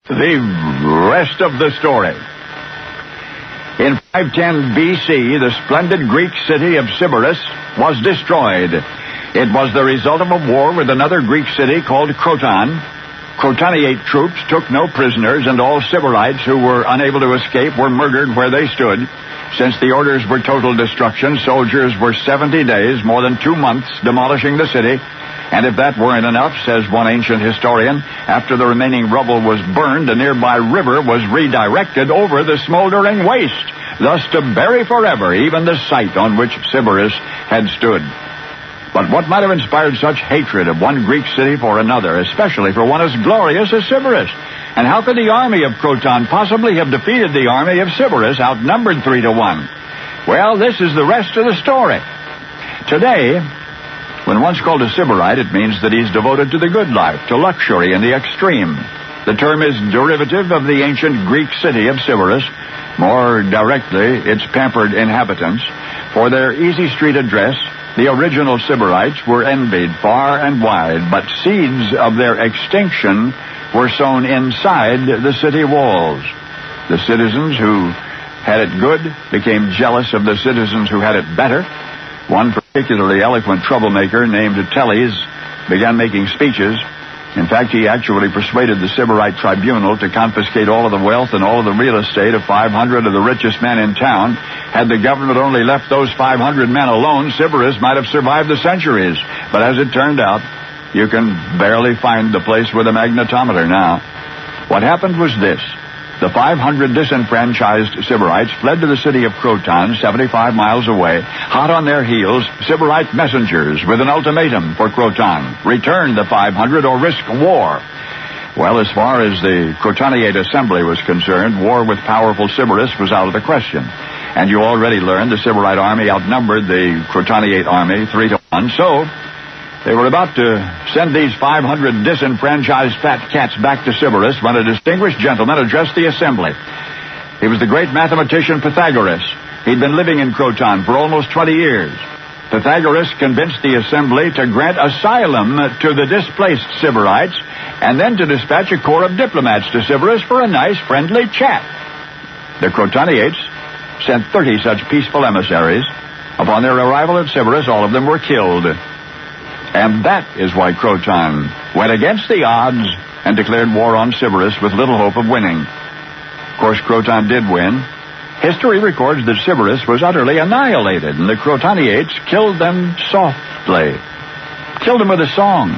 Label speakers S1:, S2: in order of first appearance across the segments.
S1: The rest of the story. In 510 B.C., the splendid Greek city of Sybaris was destroyed. It was the result of a war with another Greek city called Croton. Crotoniate troops took no prisoners, and all Sybarites who were unable to escape were murdered where they stood. Since the orders were total destruction, soldiers were 70 days, more than 2 months, demolishing the city. And if that weren't enough, says one ancient historian, after the remaining rubble was burned, a nearby river was redirected over the smoldering waste, thus to bury forever even the site on which Sybaris had stood. But what might have inspired such hatred of one Greek city for another, especially for one as glorious as Sybaris? And how could the army of Croton possibly have defeated the army of Sybaris, outnumbered 3-1? Well, this is the rest of the story. Today, when one's called a Sybarite, it means that he's devoted to the good life, to luxury and the extreme. The term is derivative of the ancient Greek city of Sybaris. More directly, its pampered inhabitants. For their easy street address, the original Sybarites were envied far and wide, but seeds of their extinction were sown inside the city walls. The citizens who had it good became jealous of the citizens who had it better. One particularly eloquent troublemaker named Telles began making speeches. In fact, he actually persuaded the Sybarite tribunal to confiscate all of the wealth and all of the real estate of 500 of the richest men in town. Had the government only left those 500 men alone, Sybaris might have survived the centuries. But as it turned out, you can barely find the place with a magnetometer now. What happened was this. The 500 disenfranchised Sybarites fled to the city of Croton, 75 miles away. Hot on their heels, Sybarite messengers with an ultimatum for Croton. Return the 500 or risk war. Well, as far as the Crotoniate assembly was concerned, war with powerful Sybaris was out of the question. And you already learned the Sybarite army outnumbered the Crotoniate army 3-1. So they were about to send these 500 disenfranchised fat cats back to Sybaris when a distinguished gentleman addressed the assembly. He was the great mathematician Pythagoras. He'd been living in Croton for almost 20 years. Pythagoras convinced the assembly to grant asylum to the displaced Sybarites and then to dispatch a corps of diplomats to Sybaris for a nice, friendly chat. The Crotoniates sent 30 such peaceful emissaries. Upon their arrival at Sybaris, all of them were killed. And that is why Croton went against the odds and declared war on Sybaris with little hope of winning. Of course, Croton did win. History records that Sybaris was utterly annihilated, and the Crotoniates killed them softly. Killed them with a song.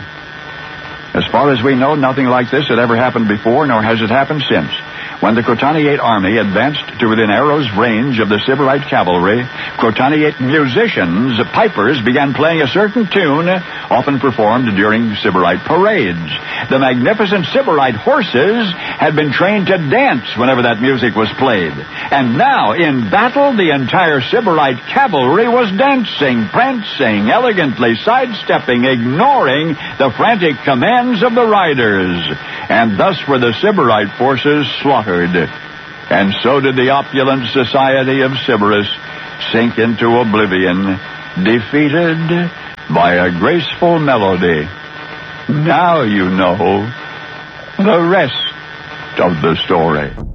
S1: As far as we know, nothing like this had ever happened before, nor has it happened since. When the Crotoniate army advanced to within arrow's range of the Sybarite cavalry, Crotoniate musicians, pipers, began playing a certain tune, often performed during Sybarite parades. The magnificent Sybarite horses had been trained to dance whenever that music was played. And now, in battle, the entire Sybarite cavalry was dancing, prancing, elegantly sidestepping, ignoring the frantic commands of the riders. And thus were the Sybarite forces slaughtered. And so did the opulent society of Sybaris sink into oblivion, defeated by a graceful melody. Now you know the rest of the story.